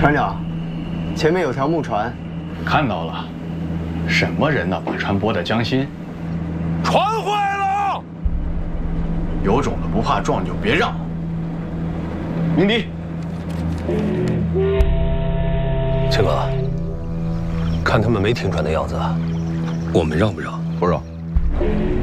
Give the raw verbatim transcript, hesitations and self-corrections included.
船长，前面有条木船， 看到了。什么人呢？把船拨到江心。 船坏了！ 有种的不怕撞就别让。鸣笛。 青哥，看他们没停船的样子，我们让不让？ 不让。